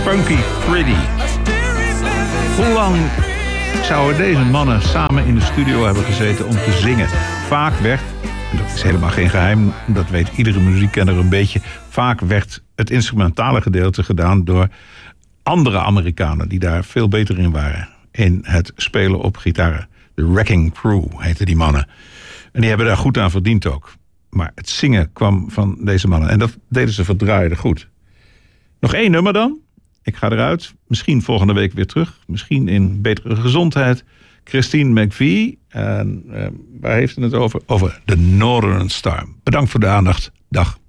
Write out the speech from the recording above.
Funky Freddy. Hoe lang zouden deze mannen samen in de studio hebben gezeten om te zingen? Vaak werd, en dat is helemaal geen geheim, dat weet iedere muziekkenner een beetje, vaak werd het instrumentale gedeelte gedaan door andere Amerikanen die daar veel beter in waren. In het spelen op gitaren. De Wrecking Crew heten die mannen. En die hebben daar goed aan verdiend ook. Maar het zingen kwam van deze mannen. En dat deden ze verdraaide goed. Nog 1 nummer dan. Ik ga eruit. Misschien volgende week weer terug. Misschien in betere gezondheid. Christine McVie. En waar heeft ze het over? Over The Northern Star. Bedankt voor de aandacht. Dag.